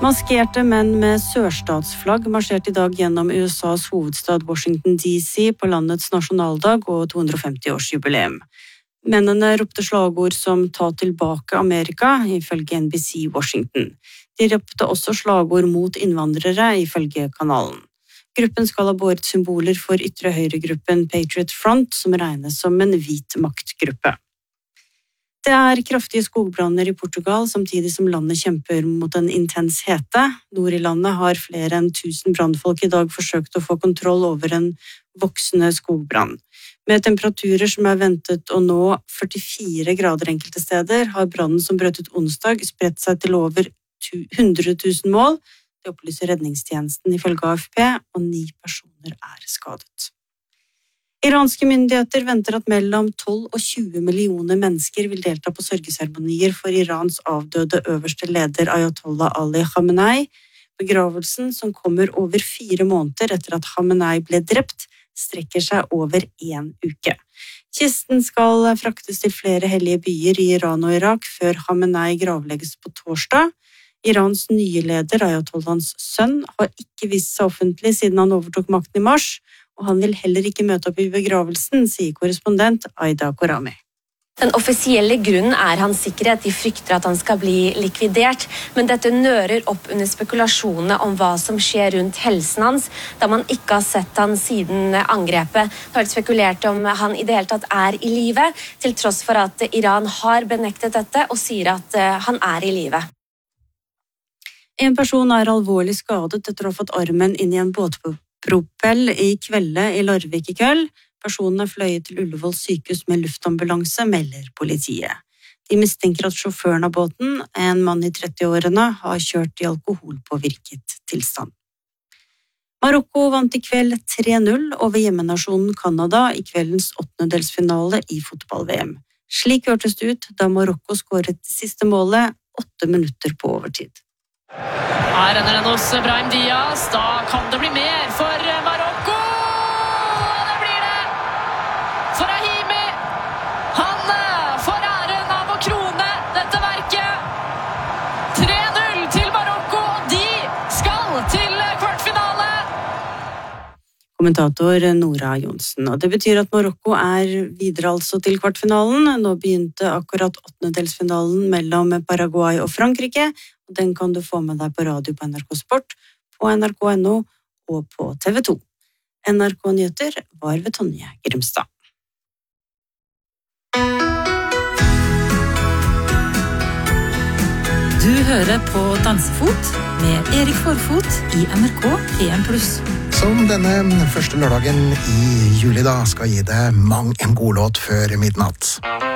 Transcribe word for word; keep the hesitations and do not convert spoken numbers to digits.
Maskerte menn med sørstatsflagg marsjerte i dag gjennom U S A's hovedstad Washington D C på landets nasjonaldag og to hundre og femti-årsjubileum. Mennene ropte slagord som «Ta tilbake Amerika», ifølge N B C Washington. De ropte også slagord mot innvandrere, ifølge kanalen. Gruppen skal ha båret symboler for ytre høyregruppen Patriot Front, som regnes som en hvit maktgruppe. Det er kraftige skogbranner i Portugal, samtidig som landet kjemper mot en intens hete. Nord i landet har flere enn tusen brannfolk i dag forsøkt å få kontroll over en voksende skogbrann. Med temperaturer som er ventet å nå førtifire grader enkelte steder, har brannen som brøt ut onsdag spredt seg til over hundre tusen mål. Det opplyser redningstjenesten ifølge A F P, og ni personer er skadet. Iranske myndigheter venter at mellom tolv og tjue millioner mennesker vil delta på sørgeseremonier for Irans avdøde øverste leder Ayatollah Ali Khamenei. Begravelsen, som kommer over fire måneder etter at Khamenei ble drept, strekker seg over en uke. Kisten skal fraktes til flere hellige byer i Iran og Irak før Khamenei gravlegges på torsdag. Irans nye leder, Ayatollahs sønn, har ikke vist seg offentlig siden han overtok makten i mars, og han vil heller ikke møte opp i begravelsen, sier korrespondent Aida Korami. Den offisielle grunnen er hans sikkerhet. De frykter at han skal bli likvidert, men dette nører opp under spekulasjonene om hva som skjer rundt helsen hans, da man ikke har sett han siden angrepet. Det har vært spekulert om han i det hele tatt er i live, til tross for at Iran har benektet dette og sier at han er i live. En person er alvorlig skadet etter å ha fått armen inn i en båtpropell i Kvelde i Larvik i kveld. Personen er fløyet til Ullevål sykehus med luftambulanse, melder politiet. De mistenker at sjåføren av båten, en mann i trettiårene, har kjørt i alkoholpåvirket tilstand. Marokko vant i kveld tre null over hjemmenasjonen Canada i kveldens åttendedelsfinale i fotball-V M. Slik hørtes det ut da Marokko skåret det siste målet åtte minutter på overtid. Her renner den hos Brahim Diaz. Da kan det bli mer for Marokko! Det blir det! For Rahimi! Han får æren av å krone dette verket. tre null til Marokko. De skal til kvartfinale! Kommentator Nora Jonsen. Og det betyr at Marokko er videre altså til kvartfinalen. Nå begynte akkurat åttendedelsfinalen mellom Paraguay og Frankrike. Og den kan du få med deg på radio på N R K Sport, på N R K punktum N O og på T V to. N R K Nyheter var ved Tonje Grimstad. Du hører på Dansefot med Erik Forfot i N R K P en pluss. Som denne første lørdagen i juli da skal gi deg mang en god låt før midnatt.